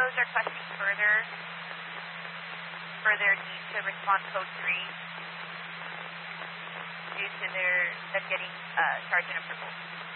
Echoes are requesting further need to respond code 3 due to them getting sergeant approval.